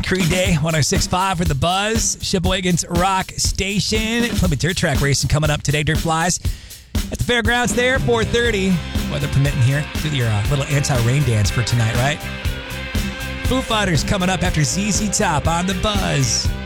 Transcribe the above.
Creed Day, 106.5 for The Buzz, Sheboygan's Rock Station. Plymouth Dirt Track racing coming up today. Dirt Flies at the fairgrounds there, 4:30. Weather permitting here. Do your little anti-rain dance for tonight, right? Foo Fighters coming up after ZZ Top on The Buzz.